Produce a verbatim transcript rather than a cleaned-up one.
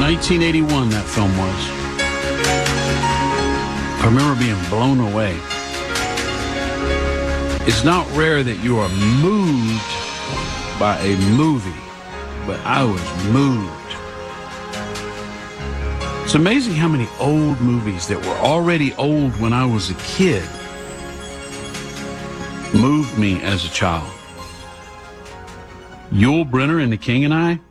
nineteen eighty-one, that film was. I remember being blown away. It's not rare that you are moved by a movie, but I was moved. It's amazing how many old movies that were already old when I was a kid moved me as a child. Yul Brynner in The King and I,